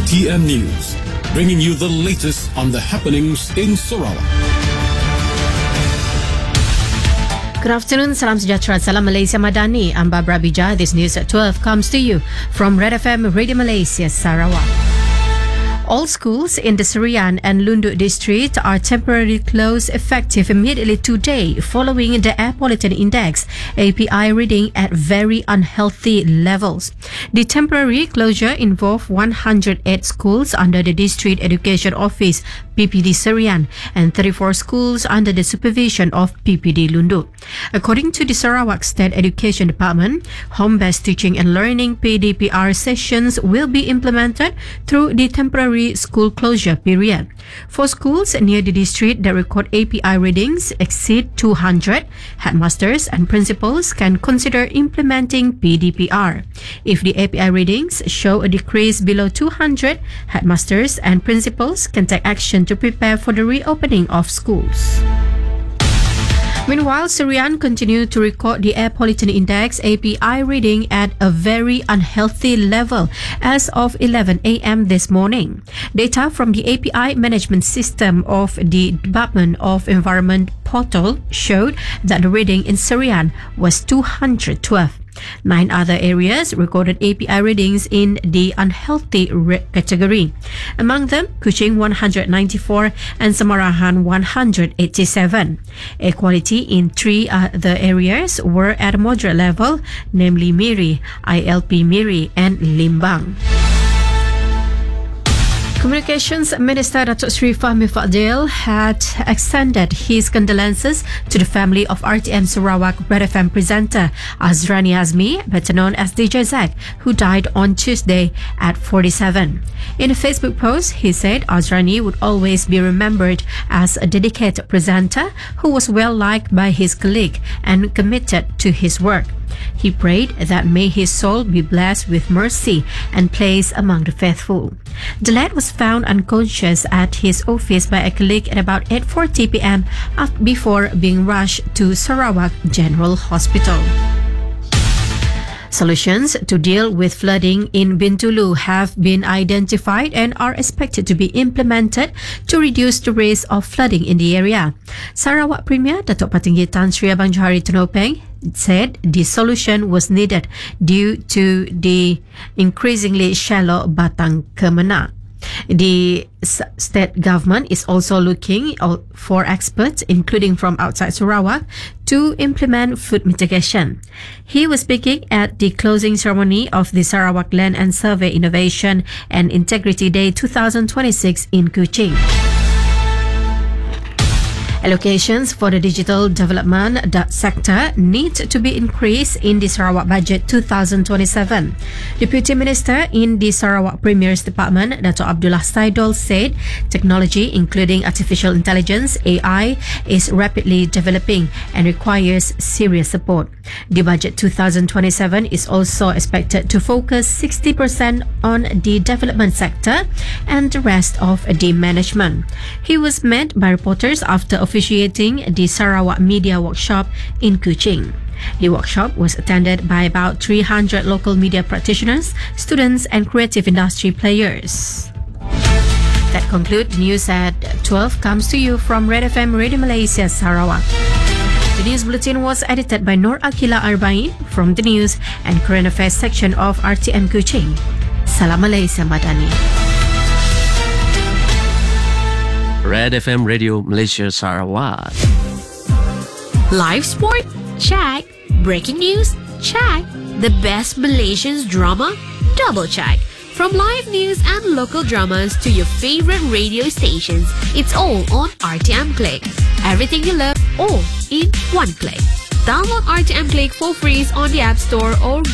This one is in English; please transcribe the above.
RTM News, bringing you the latest on the happenings in Sarawak. Good afternoon, salam sejahtera, salam Malaysia Madani. I'm Barbara Bijah. This news at 12 comes to you from Red FM Radio Malaysia, Sarawak. All schools in the Serian and Lundu district are temporarily closed effective immediately today following the Air Pollution Index API reading at very unhealthy levels. The temporary closure involved 108 schools under the District Education Office PPD Serian and 34 schools under the supervision of PPD Lundu. According to the Sarawak State Education Department, home-based teaching and learning PDPR sessions will be implemented through the temporary school closure period. For schools near the district that record API readings exceed 200, headmasters and principals can consider implementing PDPR. If the API readings show a decrease below 200, headmasters and principals can take action to prepare for the reopening of schools. Meanwhile, Serian continued to record the Air Pollution Index API reading at a very unhealthy level as of 11 a.m. this morning. Data from the API management system of the Department of Environment portal showed that the reading in Serian was 212. 9 other areas recorded API readings in the unhealthy category. Among them, Kuching 194 and Samarahan 187. Air quality in 3 other areas were at a moderate level, namely Miri, ILP Miri and Limbang. Communications Minister Datuk Seri Fahmi Fadil had extended his condolences to the family of RTM Sarawak Red FM presenter Azrani Azmi, better known as DJ Zack, who died on Tuesday at 47. In a Facebook post, he said Azrani would always be remembered as a dedicated presenter who was well liked by his colleague and committed to his work. He prayed that may his soul be blessed with mercy and placed among the faithful. The lad was found unconscious at his office by a colleague at about 8:40 p.m. before being rushed to Sarawak General Hospital. Solutions to deal with flooding in Bintulu have been identified and are expected to be implemented to reduce the risk of flooding in the area. Sarawak Premier Datuk Patinggi Tan Sri Abang Johari Tonopeng said the solution was needed due to the increasingly shallow Batang Kemenak. The state government is also looking for experts, including from outside Sarawak, to implement flood mitigation. He was speaking at the closing ceremony of the Sarawak Land and Survey Innovation and Integrity Day 2026 in Kuching. Allocations for the digital development sector need to be increased in the Sarawak Budget 2027. Deputy Minister in the Sarawak Premier's Department, Dato' Abdullah Saidol, said technology, including artificial intelligence, AI, is rapidly developing and requires serious support. The Budget 2027 is also expected to focus 60% on the development sector and the rest of the management. He was met by reporters after officiating the Sarawak Media Workshop in Kuching. The workshop was attended by about 300 local media practitioners, students and creative industry players. That concludes news at 12 comes to you from Red FM Radio Malaysia, Sarawak. The news bulletin was edited by Nur Akila Arbain from the News and Current Affairs section of RTM Kuching. Salam Malaysia Madani. Red FM Radio Malaysia Sarawak. Live sport? Check. Breaking news? Check. The best Malaysian drama? Double check. From live news and local dramas to your favorite radio stations, it's all on RTM Click. Everything you love, all in one click. Download RTM Click for free on the App Store or